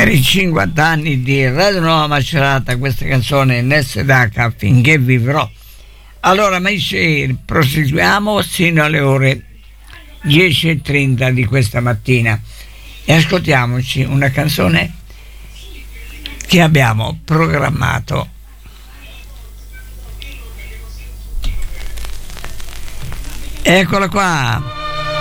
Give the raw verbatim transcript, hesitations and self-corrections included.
per i cinquanta anni di Radio Nuova Macerata, questa canzone Nessedaka finché vivrò. Allora amici, proseguiamo sino alle ore dieci e trenta di questa mattina e ascoltiamoci una canzone che abbiamo programmato. Eccola qua.